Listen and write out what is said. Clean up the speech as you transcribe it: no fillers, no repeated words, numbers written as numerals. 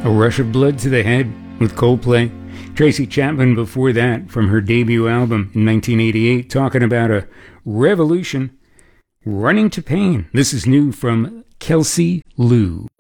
A Rush of Blood to the Head with Coldplay. Tracy Chapman before that from her debut album in 1988, talking about a revolution. Running to Pain. This is new from Kelsey Lou.